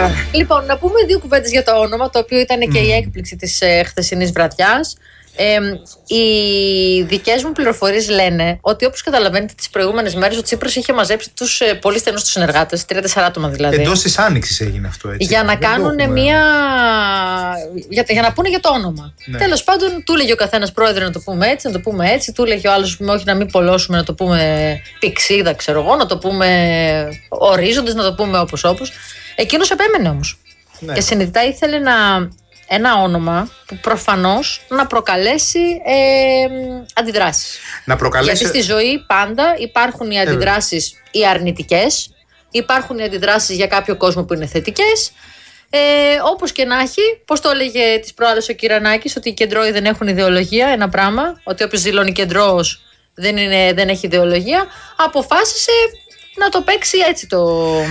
Λοιπόν, να πούμε δύο κουβέντες για το όνομα, το οποίο ήταν και η έκπληξη της χθεσινής βραδιάς. Οι δικές μου πληροφορίες λένε ότι, όπως καταλαβαίνετε, τις προηγούμενες μέρες ο Τσίπρας είχε μαζέψει τους πολύ στενούς του συνεργάτες, 3-4 άτομα δηλαδή. Εντός της Άνοιξης έγινε αυτό, έτσι. Για να κάνουν για να πούνε για το όνομα. Ναι. Τέλος πάντων, του έλεγε ο καθένας, πρόεδρε, να το πούμε έτσι, να το πούμε έτσι. Του έλεγε ο άλλος, όχι να μην πολλώσουμε, να το πούμε πηξίδα, ξέρω εγώ, να το πούμε ορίζοντες, να το πούμε όπως. Εκείνος επέμενε όμως. Ναι. Και συνειδητά ήθελε ένα όνομα που προφανώς να προκαλέσει αντιδράσεις. Γιατί στη ζωή πάντα υπάρχουν οι αντιδράσεις οι αρνητικές, υπάρχουν οι αντιδράσεις για κάποιο κόσμο που είναι θετικές. Όπως και να έχει, πώς το έλεγε τις προάλλες ο Κυρανάκης, ότι οι κεντρώοι δεν έχουν ιδεολογία, ένα πράγμα, ότι όποιος δηλώνει κεντρώος δεν έχει ιδεολογία, αποφάσισε να το παίξει έτσι το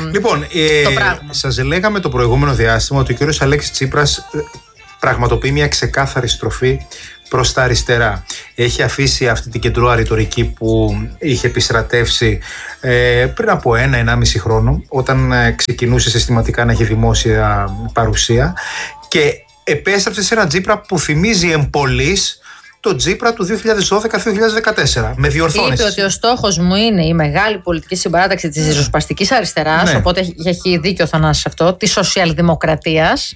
πράγμα. Σας λέγαμε το προηγούμενο διάστημα ότι ο κύριος Αλέξης Τσίπρας πραγματοποιεί μια ξεκάθαρη στροφή προς τα αριστερά. Έχει αφήσει αυτή την κεντρώα ρητορική που είχε επιστρατεύσει πριν από 1-1,5 χρόνο, όταν ξεκινούσε συστηματικά να έχει δημόσια παρουσία, και επέστρεψε σε ένα Τσίπρα που θυμίζει εμπολής το Τσίπρα του 2012-2014, με διορθώνες. Είπε ότι ο στόχος μου είναι η μεγάλη πολιτική συμπαράταξη της ριζοσπαστικής αριστεράς, οπότε έχει δίκιο ο Θανάσης αυτό, της σοσιαλδημοκρατίας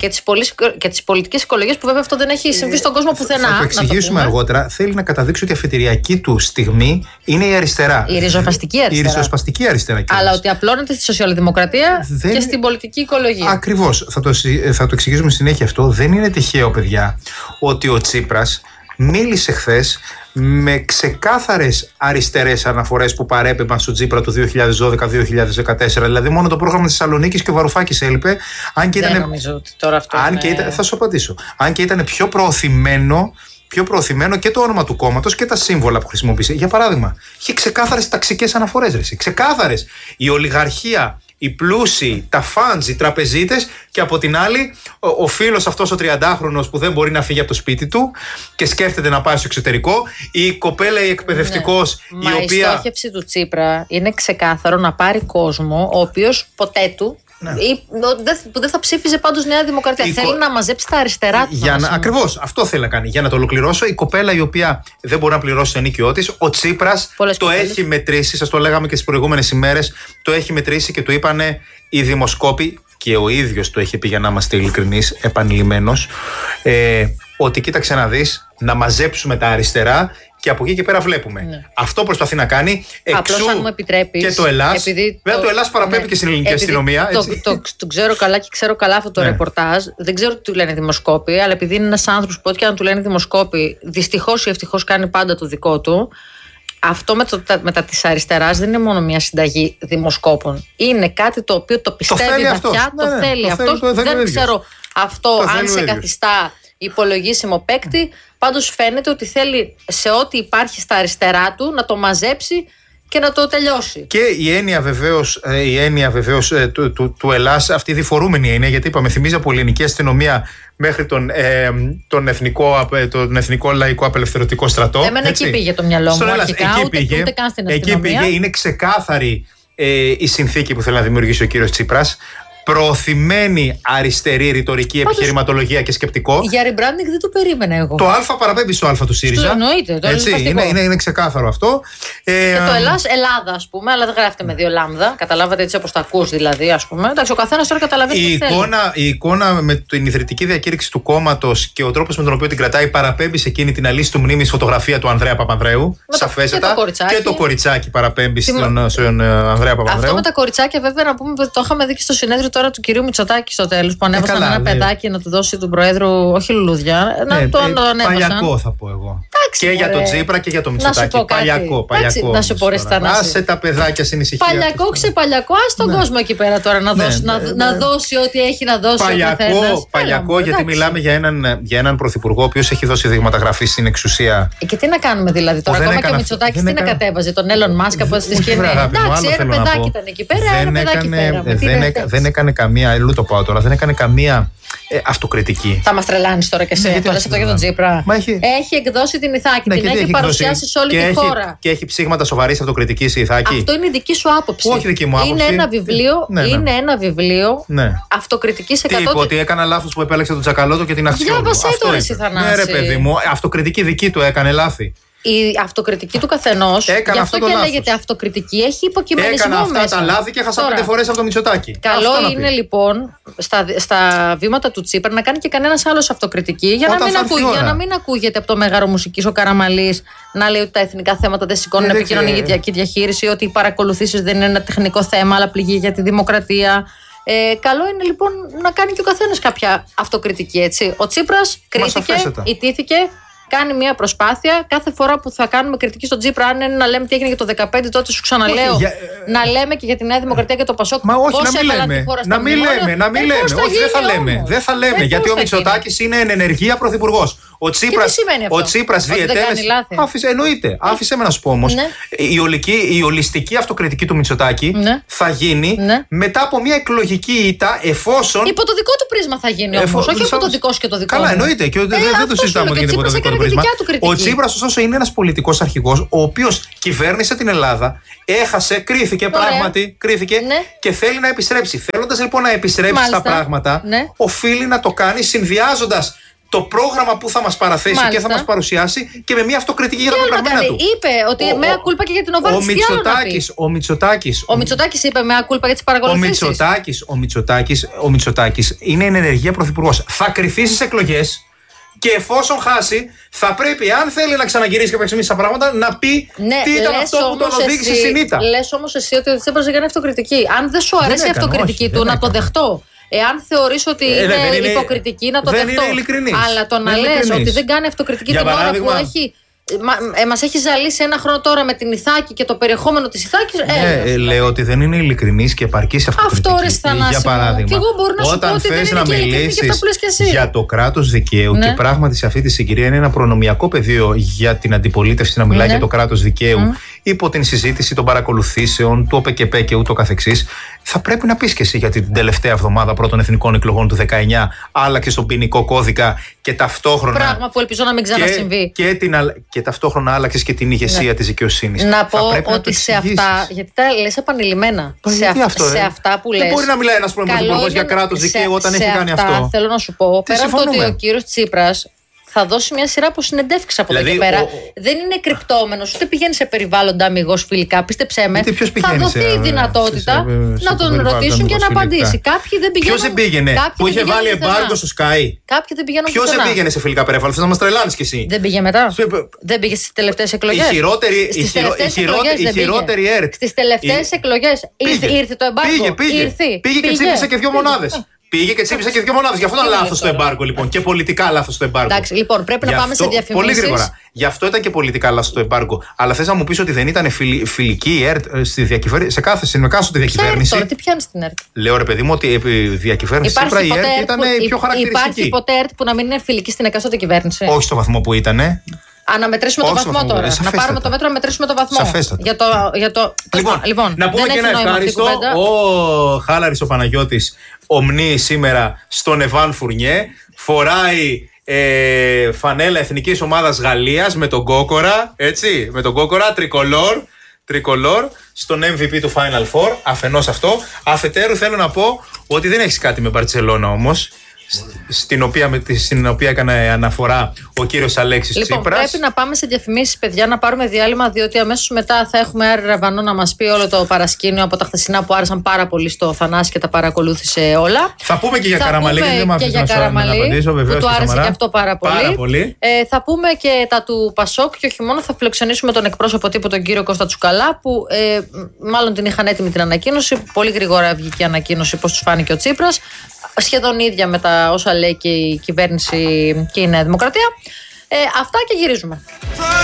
και τις πολιτικές οικολογίες, που βέβαια αυτό δεν έχει συμβεί στον κόσμο πουθενά. Θα το εξηγήσουμε αργότερα. Θέλει να καταδείξει ότι η αφετηριακή του στιγμή είναι η αριστερά. Η ριζοσπαστική αριστερά. Αλλά ότι απλώνεται στη σοσιαλδημοκρατία και στην πολιτική οικολογία. Ακριβώς. Θα το εξηγήσουμε συνέχεια αυτό. Δεν είναι τυχαίο, παιδιά, ότι ο Τσίπρας μίλησε χθες με ξεκάθαρες αριστερές αναφορές που παρέπεμπαν στο Τσίπρα του 2012-2014. Δηλαδή, μόνο το πρόγραμμα της Θεσσαλονίκης και ο Βαρουφάκης έλειπε. Δεν νομίζω ότι τώρα αυτό θα σου απαντήσω. Αν και ήταν πιο προωθημένο και το όνομα του κόμματος και τα σύμβολα που χρησιμοποίησε. Για παράδειγμα, είχε ξεκάθαρες ταξικές αναφορές. Ξεκάθαρες. Η ολιγαρχία, οι πλούσιοι, τα φαντς, οι τραπεζίτες, και από την άλλη ο φίλος αυτός ο 30χρονος που δεν μπορεί να φύγει από το σπίτι του και σκέφτεται να πάει στο εξωτερικό, η κοπέλα η εκπαιδευτικός, η οποία... Η στόχευση του Τσίπρα είναι ξεκάθαρο να πάρει κόσμο ο οποίος ποτέ του που δεν θα ψήφιζε πάντως Νέα Δημοκρατία. Θέλει να μαζέψει τα αριστερά του. Ακριβώς, αυτό θέλει να κάνει. Για να το ολοκληρώσω, η κοπέλα η οποία δεν μπορεί να πληρώσει το ενοίκιό της, ο Τσίπρας έχει μετρήσει, σας το λέγαμε και τις προηγούμενες ημέρες, το έχει μετρήσει και του είπανε οι δημοσκόποι, και ο ίδιος το έχει πει, για να είμαστε ειλικρινείς, επανειλημμένος, ότι κοίταξε να δεις, να μαζέψουμε τα αριστερά. Και από εκεί και πέρα βλέπουμε. Ναι. Αυτό προσπαθεί να κάνει. Απλώς, αν μου επιτρέπεις, και το Ελλάς. Βέβαια, το Ελλάς παραπέμπει και στην ελληνική αστυνομία. Το ξέρω καλά και ξέρω καλά αυτό το ρεπορτάζ. Δεν ξέρω τι του λένε δημοσκόποι, αλλά επειδή είναι ένας άνθρωπος που ό,τι και αν του λένε δημοσκόποι, δυστυχώς ή ευτυχώς κάνει πάντα το δικό του. Αυτό μετά της αριστεράς δεν είναι μόνο μια συνταγή δημοσκόπων. Είναι κάτι το οποίο το πιστεύει βαθιά, το θέλει αυτό. Δεν ξέρω αυτό αν σε καθιστά υπολογίσιμο παίκτη. Πάντως φαίνεται ότι θέλει σε ό,τι υπάρχει στα αριστερά του να το μαζέψει και να το τελειώσει. Και η έννοια βεβαίως του Ελλάς, αυτή η διφορούμενη έννοια, γιατί είπαμε, θυμίζει από ελληνική αστυνομία μέχρι τον Εθνικό Λαϊκό Απελευθερωτικό Στρατό. Εμένα εκεί πήγε το μυαλό μου αρχικά, ούτε καν στην αστυνομία. Εκεί πήγε, είναι ξεκάθαρη η συνθήκη που θέλει να δημιουργήσει ο κύριος Τσίπρας. Προωθημένη αριστερή ρητορική, επιχειρηματολογία και σκεπτικό. Για rebranding δεν το περίμενα εγώ. Το Α παραπέμπει στο Α του ΣΥΡΙΖΑ. Εννοείται. Είναι ξεκάθαρο αυτό. Και το Ελλάδα, ας πούμε, αλλά δεν γράφεται με δύο λάμδα. Καταλάβατε, έτσι όπως το ακούς δηλαδή, ας πούμε. Εντάξει, ο καθένας τώρα καταλαβαίνει τι θέλει. Η εικόνα με την ιδρυτική διακήρυξη του κόμματος και ο τρόπος με τον οποίο την κρατάει παραπέμπει σε εκείνη την αλήθεια του μνήμης φωτογραφία του Ανδρέα Παπανδρέου. Σαφέστατα. Και το κοριτσάκι παραπέμπει στον Ανδρέα Παπανδρέου. Αυτό με τα κοριτσάκια, βέβαια, να πούμε ότι το είχαμε δει και στο συνέδριο τώρα του κυρίου Μητσοτάκη στο τέλος, που ανέβασαν ένα παιδάκι να του δώσει του Προέδρου, όχι λουλούδια, να το ανέβασαν. Παλιακό θα πω εγώ. Και για τον Τσίπρα και για τον Μητσοτάκη. Παλιακό. Να σου πω, άσε τα παιδάκια στην ησυχία. Παλιακό, ξεπαλιακό, ας τον κόσμο εκεί πέρα τώρα να δώσει ό,τι έχει να δώσει. Παλιακό, γιατί μιλάμε για έναν πρωθυπουργό ο οποίος έχει δώσει δείγματα γραφής στην εξουσία. Και τι να κάνουμε δηλαδή τώρα, ακόμα και ο Μητσοτάκης τι να κατέβαζε, τον Έλλον Μάσκ από τη σκηνή. Εντάξει, ένα παιδάκι ήταν εκεί πέρα, ένα παιδάκι φέραμε. Δεν έκανε καμία, αλλού το πάω τώρα, δεν έκανε καμία αυτοκριτική. Θα μας τρελάνεις τώρα και εσύ. Γιατί Το λες αυτό για τον Τσίπρα. Έχει εκδώσει την Ιθάκη, Ναι, την έχει παρουσιάσει σε όλη τη χώρα. Και έχει ψήγματα σοβαρής αυτοκριτικής η Ιθάκη. Αυτό είναι η δική σου άποψη. Όχι δική μου άποψη. Είναι ένα βιβλίο ναι. αυτοκριτικής 100%. Τι είπε, ότι έκανα λάθος που επέλεξε τον Τσακαλώτο και την Αξιόγλου. Διάβασέ το εσύ, Θανάση. Ναι, ρε παιδί μου, αυτοκριτική δική του έκανε λάθη. Η αυτοκριτική του καθενός, γι' αυτό και λέγεται αυτοκριτική, έχει υποκειμενισμό μέσα. Έκανα αυτά τα λάθη και έχασα 5 φορές από το Μητσοτάκη. Καλό είναι λοιπόν στα βήματα του Τσίπρα να κάνει και κανένας άλλος αυτοκριτική για να μην ακούγεται από το Μέγαρο Μουσικής ο Καραμαλής να λέει ότι τα εθνικά θέματα δεν σηκώνουν επικοινωνιακή διαχείριση, ότι οι παρακολουθήσεις δεν είναι ένα τεχνικό θέμα αλλά πληγή για τη δημοκρατία. Καλό είναι λοιπόν να κάνει και ο καθένας κάποια αυτοκριτική, έτσι. Ο Τσίπρας κρίθηκε, ιτήθηκε. Κάνει μια προσπάθεια. Κάθε φορά που θα κάνουμε κριτική στον Τσίπρα, αν είναι να λέμε τι έγινε για το 2015, τότε σου ξαναλέω να λέμε και για τη Νέα Δημοκρατία και το Πασόκ. Μα όχι, να μην λέμε. Όχι, δεν θα λέμε. Γιατί ο Μητσοτάκης είναι εν ενεργεία πρωθυπουργός. Ο Τσίπρας διετέλεσε. Εννοείται. Άφησε με να σου πω όμως. Η ολιστική αυτοκριτική του Μητσοτάκη θα γίνει μετά από μια εκλογική ήττα, εφόσον. Υπό το δικό του πρίσμα θα γίνει όμως. Όχι από το δικό σου και το δικό μου. Καλά, εννοείται. Και δεν το συζητάμε ότι γίνεται υπό το δικό του πρίσμα. Ο Τσίπρας, ωστόσο, είναι ένας πολιτικός αρχηγός, ο οποίος κυβέρνησε την Ελλάδα, έχασε, κρίθηκε πράγματι, και θέλει να επιστρέψει. Θέλοντας λοιπόν να επιστρέψει στα πράγματα, οφείλει να το κάνει συνδυάζοντας το πρόγραμμα που θα μας παραθέσει και θα μας παρουσιάσει και με μια αυτοκριτική για τα πεπραγμένα του. Είπε ότι μea culpa και για την Novartis. Ο Μητσοτάκης είπε mea culpa για τις παρακολουθήσεις. Ο Μητσοτάκης είναι εν ενεργεία πρωθυπουργός. Θα κριθεί στις εκλογές. Και εφόσον χάσει, θα πρέπει, αν θέλει να ξαναγυρίσει και να εξηγήσει τα πράγματα, να πει τι ήταν αυτό που τον οδήγησε στην ήττα. Λες όμως εσύ ότι ο Τσίπρας έκανε αυτοκριτική. Αν δεν σου αρέσει η αυτοκριτική του, να το δεχτώ. Εάν θεωρείς ότι είναι υποκριτική, να το δεχτώ. Αλλά το να λες ότι δεν κάνει αυτοκριτική την ώρα που έχει. Μας έχει ζαλίσει ένα χρόνο τώρα με την Ιθάκη και το περιεχόμενο της Ιθάκης. Λέω ότι δεν είναι ειλικρινής και επαρκής αυτοκριτική. Αυτό ρε Θανάση. Για παράδειγμα, και εγώ μπορώ να σου πω ότι δεν είναι και ειλικρινή και αυτά που λες και εσύ. Για το κράτος δικαίου, και πράγματι σε αυτή τη συγκυρία είναι ένα προνομιακό πεδίο για την αντιπολίτευση να μιλάει για το κράτος δικαίου υπό την συζήτηση των παρακολουθήσεων, του ΟΠΕΚΕΠΕ και ούτω καθεξής. Θα πρέπει να πεις και εσύ, γιατί την τελευταία εβδομάδα πρώτων εθνικών εκλογών του 19 άλλαξε τον ποινικό κώδικα και ταυτόχρονα. Πράγμα που ελπίζω να μην ξανασυμβεί. Και ταυτόχρονα άλλαξε και την ηγεσία της δικαιοσύνης. Να πω ότι σε αυτά. Γιατί τα λες επανειλημμένα. Σε αυτά που λες. Δεν μπορεί να μιλάει ένας πρώην πρωθυπουργός για κράτος δικαίου όταν έχει κάνει αυτό. Θέλω να σου πω, πέρα από το ότι ο κύριος Τσίπρας θα δώσει μια σειρά από συνεντεύξεις από εδώ και πέρα. Δεν είναι κρυπτόμενος, ούτε πηγαίνει σε περιβάλλοντα αμιγώς φιλικά. Πίστεψέ με. Θα δοθεί η δυνατότητα να τον ρωτήσουν και να απαντήσει. Κάποιοι δεν πηγαίνουν. Ποιος δεν πήγαινε, που είχε βάλει εμπάργκο στο Sky. Κάποιοι δεν πηγαίνουν. Ποιος δεν πήγαινε σε φιλικά περιβάλλοντα, θες να μας τρελάνεις κι εσύ. Δεν πήγε μετά. Δεν πήγε στις τελευταίες εκλογές. Η χειρότερη ΕΡΤ. Στις τελευταίες εκλογές ήρθε το εμπάργκο. Πήγε και τσίπησε και 2 μονάδες. Πήγε και τσίπησε και 2 μονάδες. Γι' αυτό ήταν λάθος το εμπάργκο, λοιπόν. Και πολιτικά λάθος το εμπάργκο. Εντάξει, λοιπόν, πρέπει να πάμε σε διαφημίσεις. Πολύ γρήγορα. Γι' αυτό ήταν και πολιτικά λάθος το εμπάργκο. Αλλά θες να μου πεις ότι δεν ήταν φιλική η ΕΡΤ σε κάθε συνεκάστοτε διακυβέρνηση. Τώρα, τι πιάνει στην ΕΡΤ. Λέω ρε παιδί μου ότι η διακυβέρνηση Τσίπρα η ΕΡΤ ήταν η πιο χαρακτηριστική. Υπάρχει ποτέ ΕΡΤ που να μην είναι φιλική στην εκάστοτε κυβέρνηση. Όχι στο βαθμό που ήταν. Να μετρήσουμε το βαθμό τώρα. Να πάρουμε το μέτρο να μετρήσουμε το βαθμό. Σαφέστατα. Λοιπόν, να πούμε και ένα ευχάριστο. Ο Χάλαρης ο Παναγιώτης ομνεί σήμερα στον Εβάν Φουρνιέ. Φοράει φανέλα εθνικής ομάδας Γαλλίας με τον Κόκορα. Έτσι, με τον Κόκορα, τρικολόρ στον MVP του Final Four. Αφενός αυτό. Αφετέρου θέλω να πω ότι δεν έχεις κάτι με Μπαρτσελώνα όμως. Στην οποία έκανε αναφορά ο κύριος Αλέξης Τσίπρας. Πρέπει να πάμε σε διαφημίσεις, παιδιά, να πάρουμε διάλειμμα, διότι αμέσως μετά θα έχουμε Άρη Ραβανό να μας πει όλο το παρασκήνιο από τα χθεσινά που άρεσαν πάρα πολύ στο Θανάση και τα παρακολούθησε όλα. Θα πούμε και για Καραμαλή, γιατί δεν μ' αφήνει να απαντήσω, βεβαίως. Που του άρεσε και αυτό πάρα πολύ. Θα πούμε και τα του Πασόκ και όχι μόνο, θα φιλοξενήσουμε τον εκπρόσωπο τύπου, τον κύριο Κώστα Τσουκαλά, που μάλλον την είχαν έτοιμη την ανακοίνωση. Πολύ γρήγορα βγήκε η ανακοίνωση, πώς τους φάνηκε ο Τσίπρας. Σχεδόν ίδια με τα όσα λέει και η κυβέρνηση και η Νέα Δημοκρατία. Αυτά και γυρίζουμε.